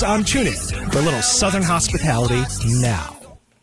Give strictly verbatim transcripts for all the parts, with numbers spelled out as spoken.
on TuneIn for a little Southern hospitality now.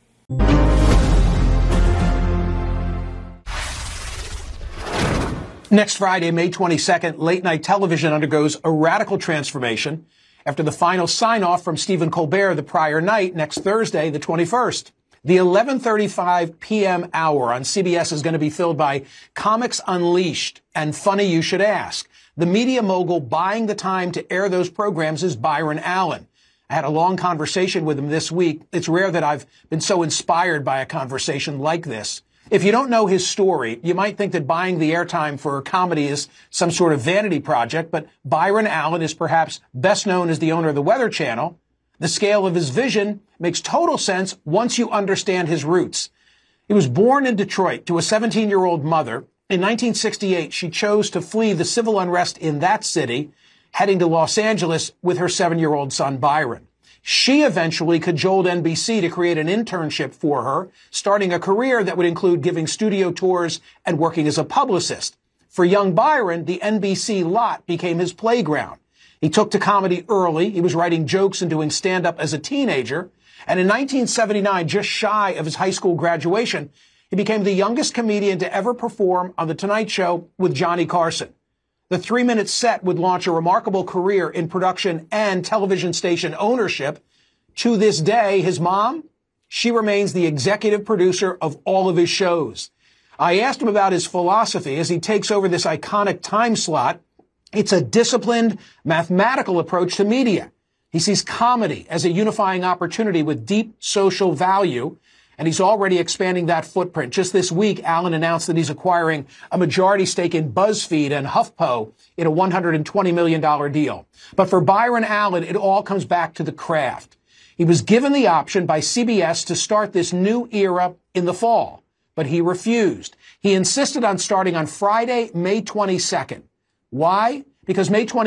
Next Friday, May twenty-second, late-night television undergoes a radical transformation after the final sign-off from Stephen Colbert the prior night, next Thursday, the twenty-first. The eleven thirty-five p.m. hour on C B S is going to be filled by Comics Unleashed and Funny You Should Ask. The media mogul buying the time to air those programs is Byron Allen. I had a long conversation with him this week. It's rare that I've been so inspired by a conversation like this. If you don't know his story, you might think that buying the airtime for comedy is some sort of vanity project, but Byron Allen is perhaps best known as the owner of the Weather Channel. The scale of his vision makes total sense once you understand his roots. He was born in Detroit to a seventeen-year-old mother. In nineteen sixty-eight, she chose to flee the civil unrest in that city, heading to Los Angeles with her seven-year-old son, Byron. She eventually cajoled N B C to create an internship for her, starting a career that would include giving studio tours and working as a publicist. For young Byron, the N B C lot became his playground. He took to comedy early. He was writing jokes and doing stand-up as a teenager. And in nineteen seventy-nine, just shy of his high school graduation, he became the youngest comedian to ever perform on The Tonight Show with Johnny Carson. The three-minute set would launch a remarkable career in production and television station ownership. To this day, his mom, she remains the executive producer of all of his shows. I asked him about his philosophy as he takes over this iconic time slot. It's a disciplined, mathematical approach to media. He sees comedy as a unifying opportunity with deep social value, and he's already expanding that footprint. Just this week, Allen announced that he's acquiring a majority stake in BuzzFeed and HuffPo in a one hundred twenty million dollars deal. But for Byron Allen, it all comes back to the craft. He was given the option by C B S to start this new era in the fall, but he refused. He insisted on starting on Friday, May twenty-second. Why? Because May twenty-second